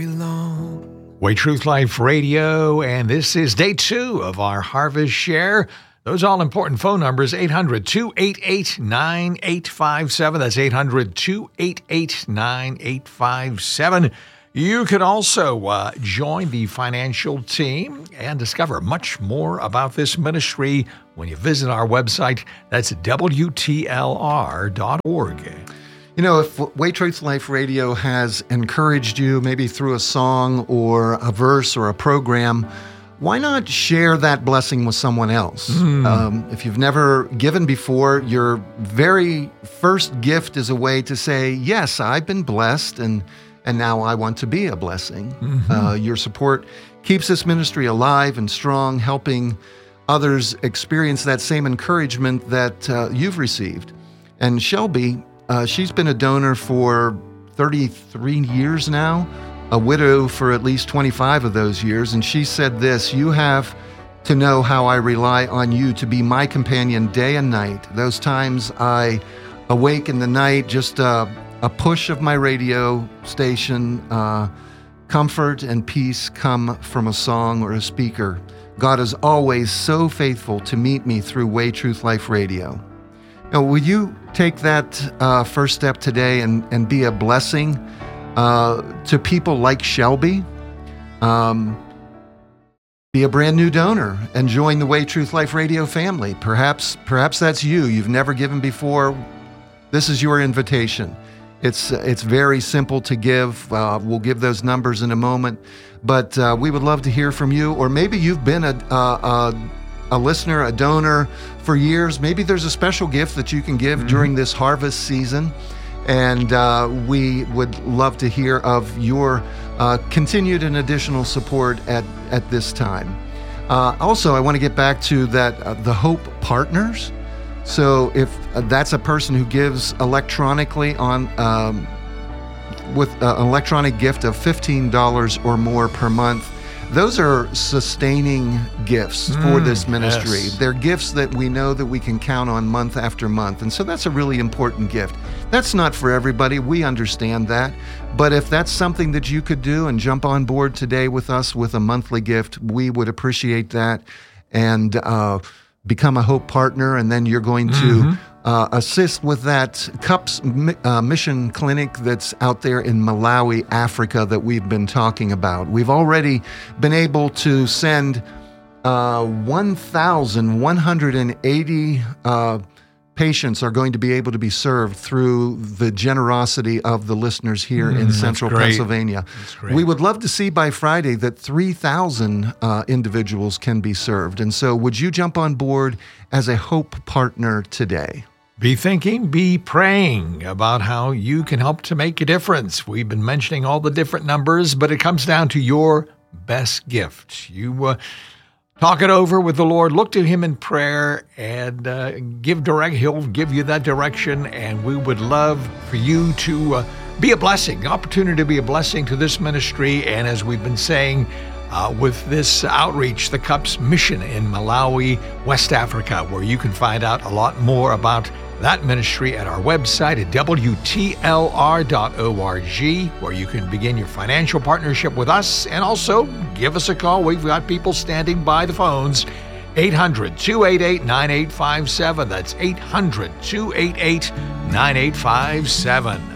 Way Truth Life Radio, and this is day 2 of our Harvest Share. Those all-important phone numbers, 800-288-9857. That's 800-288-9857. You can also join the financial team and discover much more about this ministry when you visit our website. That's WTLR.org. You know, if Way Truth Life Radio has encouraged you, maybe through a song or a verse or a program, why not share that blessing with someone else? If you've never given before, your very first gift is a way to say, yes, I've been blessed, and now I want to be a blessing. Your support keeps this ministry alive and strong, helping others experience that same encouragement that you've received. And Shelby, she's been a donor for 33 years now, a widow for at least 25 of those years. And she said this: "You have to know how I rely on you to be my companion day and night. Those times I awake in the night, just a push of my radio station, comfort and peace come from a song or a speaker. God is always so faithful to meet me through Way Truth Life Radio." Now, will you take that first step today and be a blessing to people like Shelby? Be a brand new donor and join the Way Truth Life Radio family. Perhaps that's you. You've never given before. This is your invitation. It's very simple to give. We'll give those numbers in a moment, but we would love to hear from you. Or maybe you've been a listener, a donor for years. Maybe there's a special gift that you can give during this harvest season, and we would love to hear of your continued and additional support at this time. Also, I want to get back to that the Hope Partners. So if that's a person who gives electronically on with an electronic gift of $15 or more per month, those are sustaining gifts for this ministry. Yes. They're gifts that we know that we can count on month after month. And so that's a really important gift. That's not for everybody. We understand that. But if that's something that you could do and jump on board today with us with a monthly gift, we would appreciate that. And become a Hope Partner, and then you're going to assist with that CUPS mission clinic that's out there in Malawi, Africa, that we've been talking about. We've already been able to send 1,180 patients are going to be able to be served through the generosity of the listeners here in central Pennsylvania. We would love to see by Friday that 3,000 individuals can be served. And so would you jump on board as a Hope Partner today? Be thinking, be praying about how you can help to make a difference. We've been mentioning all the different numbers, but it comes down to your best gift. You talk it over with the Lord, look to Him in prayer, and He'll give you that direction, and we would love for you to be a blessing, opportunity to be a blessing to this ministry. And as we've been saying, with this outreach, the CUPS mission in Malawi, West Africa, where you can find out a lot more about that ministry at our website at WTLR.org, where you can begin your financial partnership with us, and also give us a call. We've got people standing by the phones. 800-288-9857. That's 800-288-9857.